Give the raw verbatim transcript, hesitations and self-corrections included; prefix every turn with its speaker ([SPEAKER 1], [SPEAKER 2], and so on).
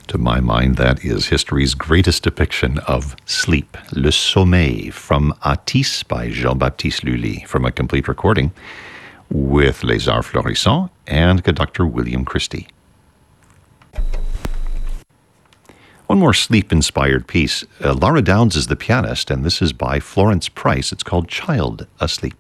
[SPEAKER 1] To my mind, that is history's greatest depiction of sleep, Le Sommeil, from Atis by Jean-Baptiste Lully, from a complete recording with Les Arts Florissants and conductor William Christie. One more sleep-inspired piece. Uh, Laura Downs is the pianist, and this is by Florence Price. It's called Child Asleep.